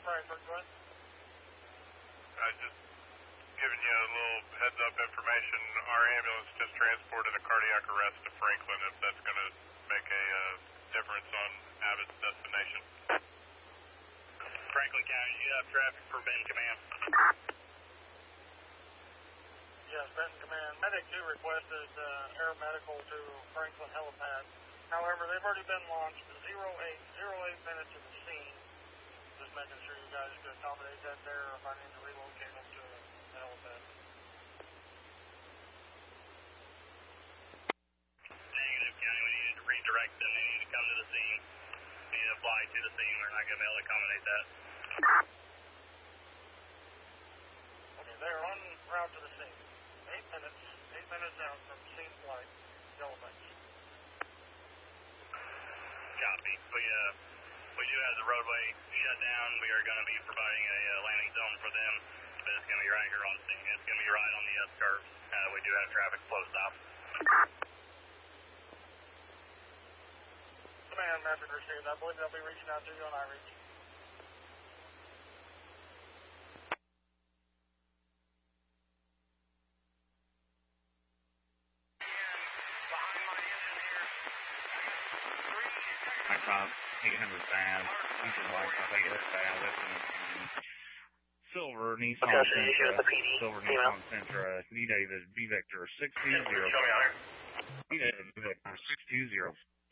Frankfurt, go ahead. Just giving you a little heads-up information. Our ambulance just transported a cardiac arrest to Franklin, if that's going to make a difference on Abbott's destination. Franklin County, you have traffic for Benton Command. Yes, Benton Command. Medic 2 requested air medical to Franklin Helipad. However, they've already been launched 08 minutes to the scene. Just making sure you guys could accommodate that there, or if I need to relocate them to the helipad. Negative, County. We need to redirect them. They need to come to the scene. They need to fly to the scene. We're not going to be able to accommodate that. Okay, they are en route to the scene. 8 minutes out from scene flight. Yellow Banks. Copy. We do have the roadway shut down. We are going to be providing a landing zone for them, but it's going to be right here on scene. It's going to be right on the S-curve. We do have traffic flow stop. Command, message received. I believe they'll be reaching out to you on iReach. Top 800 Fab, Eastern Whitecop 800 Fab, that's in Silver, Nissan Sentra, Silver Nissan Sentra, D David, B Vector 620. D David, B Vector 620.